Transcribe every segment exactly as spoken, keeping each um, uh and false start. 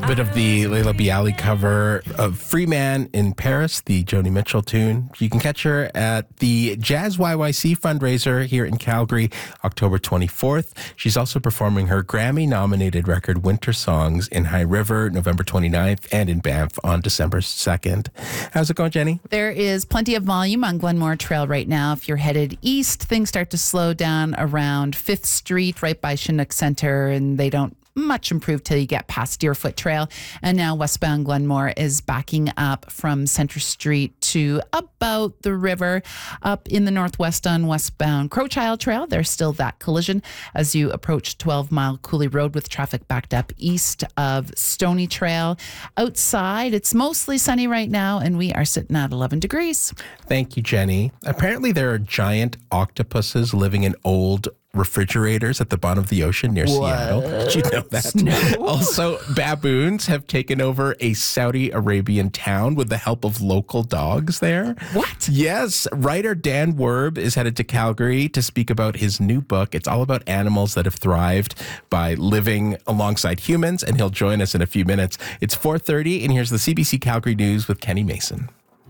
A bit of the Leila Bialy cover of Free Man in Paris, the Joni Mitchell tune. You can catch her at the Jazz Y Y C fundraiser here in Calgary, October twenty-fourth. She's also performing her Grammy-nominated record Winter Songs in High River, November twenty-ninth, and in Banff on December second. How's it going, Jenny? There is plenty of volume on Glenmore Trail right now. If you're headed east, things start to slow down around fifth Street, right by Chinook Center, and they don't much improved till you get past Deerfoot Trail. And now westbound Glenmore is backing up from Center Street to about the river. Up in the northwest on westbound Crowchild Trail, there's still that collision as you approach twelve mile Cooley Road with traffic backed up east of Stony Trail. Outside, it's mostly sunny right now, and we are sitting at eleven degrees. Thank you, Jenny. Apparently there are giant octopuses living in old refrigerators at the bottom of the ocean near What? Seattle. Did you know that? No. Also, baboons have taken over a Saudi Arabian town with the help of local dogs there. What? Yes. Writer Dan Werb is headed to Calgary to speak about his new book. It's all about animals that have thrived by living alongside humans, and he'll join us in a few minutes. It's four thirty, and here's the C B C Calgary News with Kenny Mason.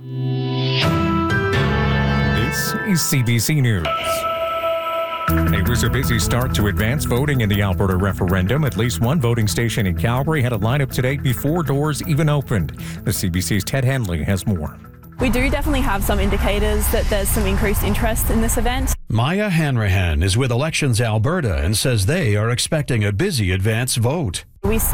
This is C B C News. It was a busy start to advance voting in the Alberta referendum. At least one voting station in Calgary had a lineup today before doors even opened. The C B C's Ted Henley has more. We do definitely have some indicators that there's some increased interest in this event. Maya Hanrahan is with Elections Alberta and says they are expecting a busy advance vote. We saw